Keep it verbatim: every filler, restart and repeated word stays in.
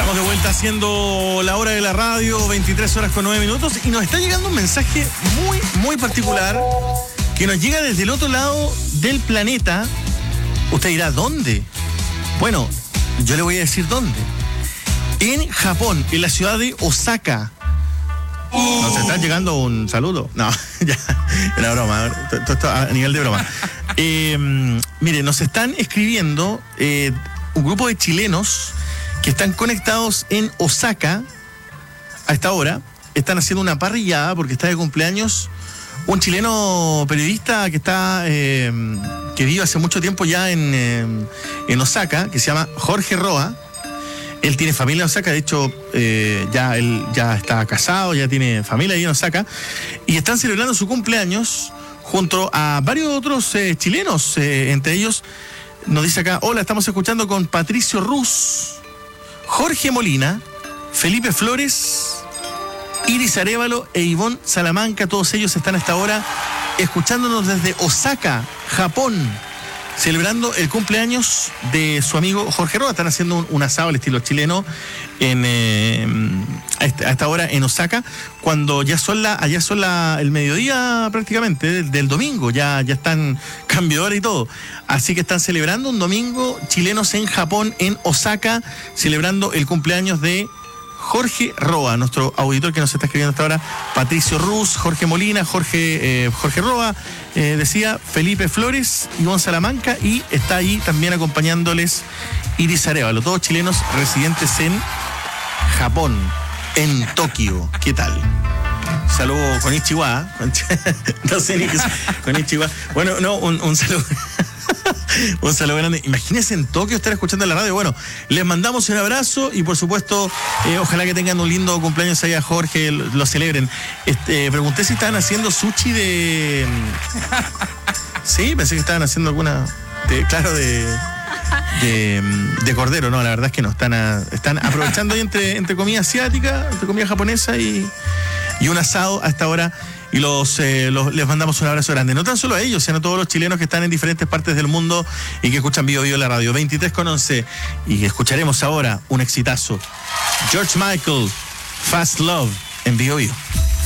Estamos de vuelta haciendo la hora de la radio, veintitrés horas con nueve minutos, y nos está llegando un mensaje muy, muy particular que nos llega desde el otro lado del planeta. Usted dirá, ¿dónde? Bueno, yo le voy a decir dónde. En Japón, en la ciudad de Osaka. Nos está llegando un saludo. No, ya, era broma. Todo esto a nivel de broma. Eh, mire, nos están escribiendo eh, un grupo de chilenos que están conectados en Osaka a esta hora. Están haciendo una parrillada porque está de cumpleaños un chileno periodista que está eh, que vive hace mucho tiempo ya en, eh, en Osaka, que se llama Jorge Roa. Él tiene familia en Osaka, de hecho eh, ya él ya está casado, ya tiene familia ahí en Osaka, y están celebrando su cumpleaños junto a varios otros eh, chilenos, eh, entre ellos nos dice acá: hola, estamos escuchando con Patricio Ruz, Jorge Molina, Felipe Flores, Iris Arévalo e Ivonne Salamanca. Todos ellos están a esta hora escuchándonos desde Osaka, Japón, celebrando el cumpleaños de su amigo Jorge Roa. Están haciendo un, un asado al estilo chileno en, eh, a, esta, a esta hora en Osaka, cuando ya son la, allá son la, el mediodía prácticamente del, del domingo, ya, ya están cambio de hora y todo. Así que están celebrando un domingo chilenos en Japón, en Osaka, celebrando el cumpleaños de Jorge Roa, nuestro auditor que nos está escribiendo hasta ahora. Patricio Ruz, Jorge Molina, Jorge eh, Jorge Roa, eh, decía Felipe Flores, Ivonne Salamanca, y está ahí también acompañándoles Iris Arévalo, todos chilenos residentes en Japón, en Tokio. ¿Qué tal? Saludo con Ichiwa. No sé ni qué es con Ichiwa. Bueno, no, un, un saludo. Un saludo grande. Imagínense en Tokio estar escuchando la radio. Bueno, les mandamos un abrazo y por supuesto, eh, ojalá que tengan un lindo cumpleaños allá, Jorge, lo, lo celebren. Este, pregunté si estaban haciendo sushi de... Sí, pensé que estaban haciendo alguna... De, claro, de... De, de cordero. No, la verdad es que no. Están, a, están aprovechando ahí entre, entre comida asiática, entre comida japonesa y, y un asado a esta hora. Y los, eh, los les mandamos un abrazo grande. No tan solo a ellos, sino a todos los chilenos que están en diferentes partes del mundo y que escuchan Bio Bio la radio. veintitrés con once. Y escucharemos ahora un exitazo. George Michael, Fast Love, en Bio Bio.